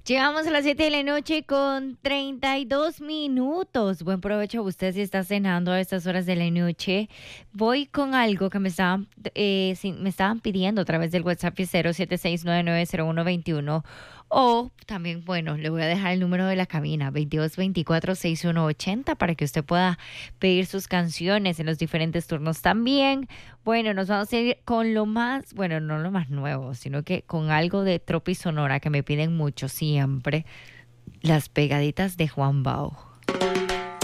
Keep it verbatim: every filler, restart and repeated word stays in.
Llegamos a las siete de la noche con treinta y dos minutos. Buen provecho a usted si está cenando a estas horas de la noche. Voy con algo que me estaban, eh, sí, me estaban pidiendo a través del WhatsApp cero siete seis nueve nueve cero uno dos uno. O también, bueno, le voy a dejar el número de la cabina, veintidós veinticuatro sesenta y uno ochenta, para que usted pueda pedir sus canciones en los diferentes turnos también. Bueno, nos vamos a ir con lo más, bueno, no lo más nuevo, sino que con algo de Tropi Sonora que me piden mucho siempre, las pegaditas de Juan Bao.